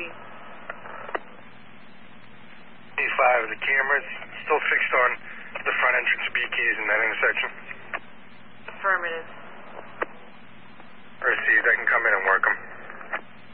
A5, the cameras still fixed on the front entrance of BK's in that intersection? Affirmative.